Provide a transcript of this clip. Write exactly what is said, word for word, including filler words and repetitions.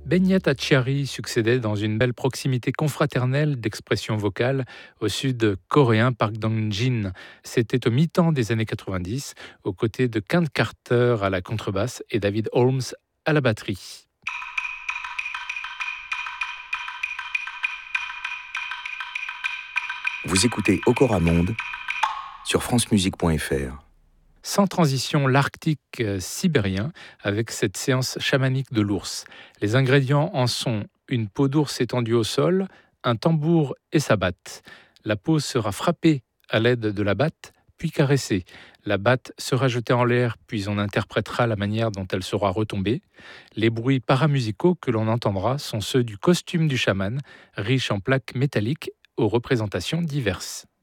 Benyat Achiari succédait dans une belle proximité confraternelle d'expression vocale au sud coréen Park Dong-jin. C'était au mi-temps des années quatre-vingt-dix, aux côtés de Kent Carter à la contrebasse et David Holmes à la batterie. Vous écoutez Okora Monde sur francemusique point f r. Sans transition, l'Arctique euh, sibérien avec cette séance chamanique de l'ours. Les ingrédients en sont une peau d'ours étendue au sol, un tambour et sa batte. La peau sera frappée à l'aide de la batte, puis caressée. La batte sera jetée en l'air, puis on interprétera la manière dont elle sera retombée. Les bruits paramusicaux que l'on entendra sont ceux du costume du chaman, riche en plaques métalliques aux représentations diverses.